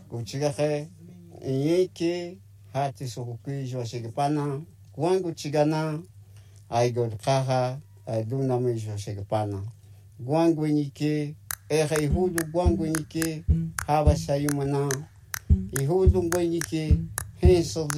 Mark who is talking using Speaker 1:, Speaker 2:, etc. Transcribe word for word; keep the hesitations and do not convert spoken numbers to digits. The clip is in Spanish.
Speaker 1: Guchigaje, Yeke, Hati Sukuki, Joshigapana, Guangu Chigana, I got Kaha, I do Nami Joshigapana. Guangu Nike, Ere Hudu Guangu Nike, Hava Sayumana, Ihudu Guanike, Hens of